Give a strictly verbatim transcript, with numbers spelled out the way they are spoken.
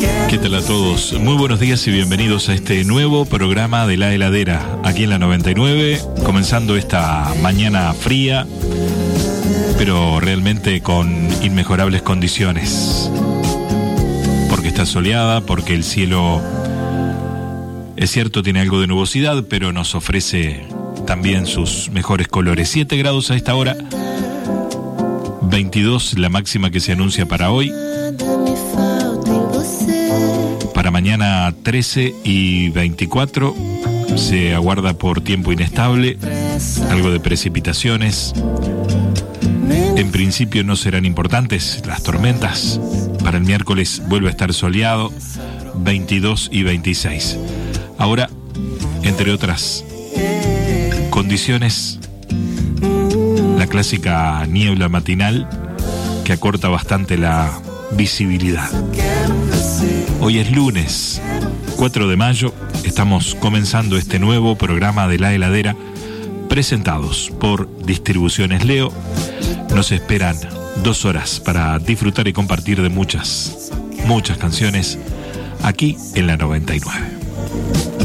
¿Qué tal a todos? Muy buenos días y bienvenidos a este nuevo programa de La Heladera, aquí en la noventa y nueve, comenzando esta mañana fría, pero realmente con inmejorables condiciones. Porque está soleada, porque el cielo, es cierto, tiene algo de nubosidad, pero nos ofrece también sus mejores colores. siete grados a esta hora, veintidós la máxima que se anuncia para hoy. Para mañana trece y veinticuatro se aguarda por tiempo inestable, algo de precipitaciones. En principio no serán importantes las tormentas. Para el miércoles vuelve a estar soleado, veintidós y veintiséis. Ahora, entre otras condiciones, la clásica niebla matinal que acorta bastante la visibilidad. Hoy es lunes, cuatro de mayo, estamos comenzando este nuevo programa de La Heladera, presentados por Distribuciones Leo. Nos esperan dos horas para disfrutar y compartir de muchas, muchas canciones aquí en la noventa y nueve.